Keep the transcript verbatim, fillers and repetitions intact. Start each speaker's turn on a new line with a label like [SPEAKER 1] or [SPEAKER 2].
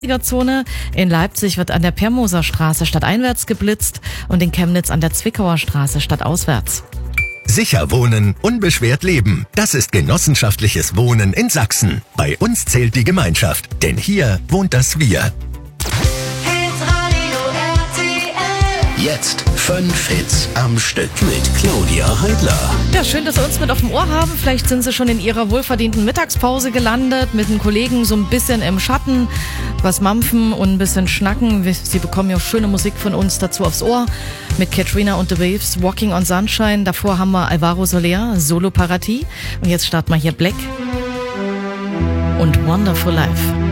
[SPEAKER 1] Zone. In Leipzig wird an der Permoser Straße stadteinwärts geblitzt und in Chemnitz an der Zwickauer Straße stadtauswärts.
[SPEAKER 2] Sicher wohnen, unbeschwert leben. Das ist genossenschaftliches Wohnen in Sachsen. Bei uns zählt die Gemeinschaft, denn hier wohnt das Wir. Jetzt fünf Hits am Stück mit Claudia Heidler.
[SPEAKER 1] Ja, schön, dass Sie uns mit auf dem Ohr haben. Vielleicht sind Sie schon in Ihrer wohlverdienten Mittagspause gelandet, mit den Kollegen so ein bisschen im Schatten, was mampfen und ein bisschen schnacken. Sie bekommen ja schöne Musik von uns dazu aufs Ohr mit Katrina und The Waves, Walking on Sunshine. Davor haben wir Alvaro Soler, Solo Parati. Und jetzt starten wir hier Black und Wonderful Life.